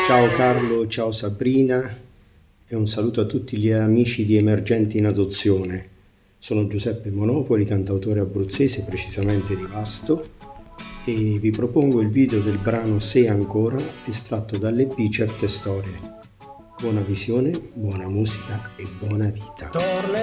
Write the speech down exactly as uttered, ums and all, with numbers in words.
Ciao Carlo, ciao Sabrina e un saluto a tutti gli amici di Emergenti in Adozione. Sono Giuseppe Monopoli, cantautore abruzzese, precisamente di Vasto, e vi propongo il video del brano Sei ancora, estratto dall'E P Certe Storie. Buona visione, buona musica e buona vita.